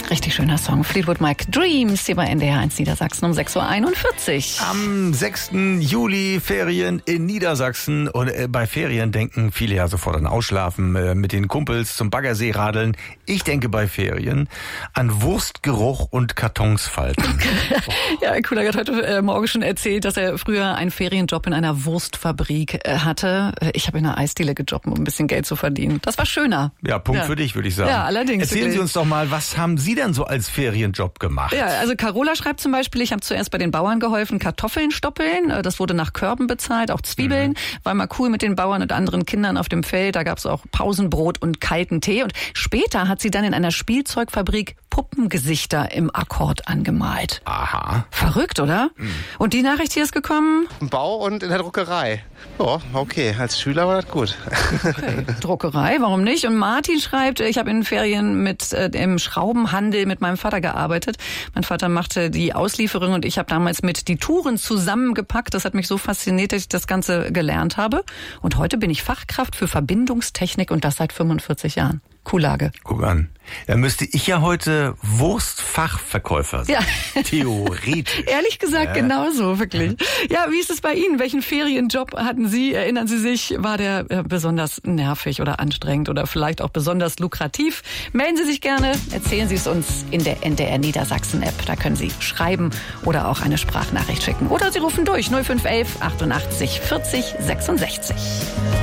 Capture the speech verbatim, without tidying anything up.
Richtig schöner Song. Fleetwood Mac, Dreams, hier bei N D R eins Niedersachsen um sechs Uhr einundvierzig. Am sechsten Juli Ferien in Niedersachsen. Und äh, bei Ferien denken viele ja sofort an Ausschlafen, äh, mit den Kumpels zum Baggersee radeln. Ich denke bei Ferien an Wurstgeruch und Kartons falten. Ja, Cooler hat heute äh, Morgen schon erzählt, dass er früher einen Ferienjob in einer Wurstfabrik äh, hatte. Ich habe in einer Eisdiele gejobbt, um ein bisschen Geld zu verdienen. Das war schöner. Ja, Punkt ja. für dich, würde ich sagen. Ja, allerdings. Erzählen wirklich. Sie uns doch mal, was haben Sie denn so als Ferienjob gemacht? Ja, also Carola schreibt zum Beispiel, ich habe zuerst bei den Bauern geholfen, Kartoffeln stoppeln. Das wurde nach Körben bezahlt, auch Zwiebeln. Mhm. War mal cool mit den Bauern und anderen Kindern auf dem Feld. Da gab es auch Pausenbrot und kalten Tee. Und später hat sie dann in einer Spielzeugfabrik Puppengesichter im Akkord angemalt. Aha. Verrückt, oder? Mhm. Und die Nachricht hier ist gekommen? Im Bau und in der Druckerei. Ja, okay. Als Schüler war das gut. Okay. Druckerei, warum nicht? Und Martin schreibt, ich habe in den Ferien mit äh, im Schraubenhandel mit meinem Vater gearbeitet. Mein Vater machte die Auslieferung und ich habe damals mit die Touren zusammengepackt. Das hat mich so fasziniert, dass ich das Ganze gelernt habe. Und heute bin ich Fachkraft für Verbindungstechnik und das seit fünfundvierzig Jahren. Kuhlage. Guck an. Da müsste ich ja heute Wurstfachverkäufer sein. Ja. Theoretisch. Ehrlich gesagt, ja. Genauso, wirklich. Ja, wie ist es bei Ihnen? Welchen Ferienjob hatten Sie? Erinnern Sie sich, war der äh, besonders nervig oder anstrengend oder vielleicht auch besonders lukrativ? Melden Sie sich gerne, erzählen Sie es uns in der N D R Niedersachsen App. Da können Sie schreiben oder auch eine Sprachnachricht schicken. Oder Sie rufen durch null fünf eins eins achtundachtzig vierzig sechsundsechzig.